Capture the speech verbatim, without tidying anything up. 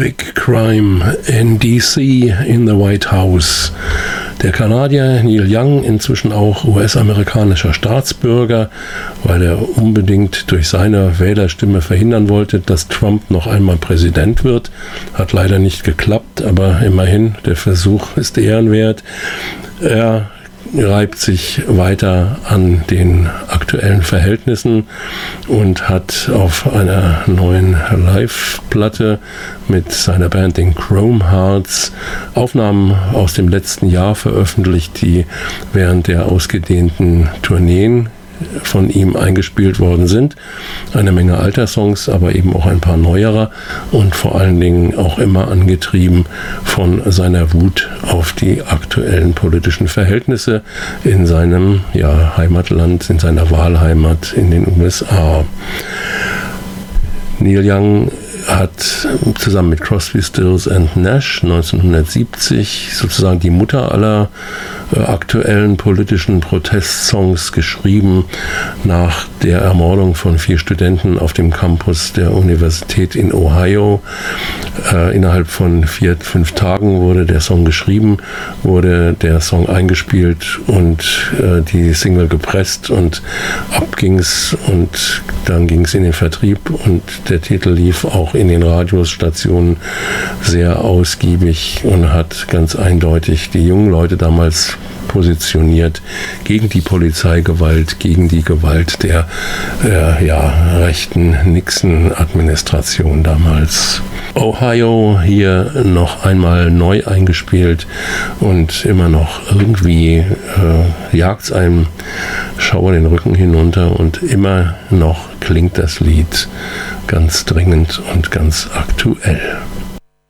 Big Crime in D C in the White House. Der Kanadier Neil Young, inzwischen auch U S-amerikanischer Staatsbürger, weil er unbedingt durch seine Wählerstimme verhindern wollte, dass Trump noch einmal Präsident wird. Hat leider nicht geklappt, aber immerhin, der Versuch ist ehrenwert. Er reibt sich weiter an den aktuellen Verhältnissen und hat auf einer neuen Live-Platte mit seiner Band, den Chrome Hearts, Aufnahmen aus dem letzten Jahr veröffentlicht, die während der ausgedehnten Tourneen von ihm eingespielt worden sind. Eine Menge alter Songs, aber eben auch ein paar neuerer und vor allen Dingen auch immer angetrieben von seiner Wut auf die aktuellen politischen Verhältnisse in seinem ja, Heimatland, in seiner Wahlheimat in den U S A. Neil Young hat zusammen mit Crosby, Stills and Nash neunzehnhundertsiebzig sozusagen die Mutter aller äh, aktuellen politischen Protestsongs geschrieben, nach der Ermordung von vier Studenten auf dem Campus der Universität in Ohio. Äh, innerhalb von vier, fünf Tagen wurde der Song geschrieben, wurde der Song eingespielt und äh, die Single gepresst und ab ging's und dann ging es in den Vertrieb und der Titel lief auch in den Radiostationen sehr ausgiebig und hat ganz eindeutig die jungen Leute damals positioniert gegen die Polizeigewalt, gegen die Gewalt der äh, ja, rechten Nixon-Administration damals. Ohio hier noch einmal neu eingespielt und immer noch irgendwie äh, jagt es einem Schauer den Rücken hinunter und immer noch klingt das Lied ganz dringend und ganz aktuell.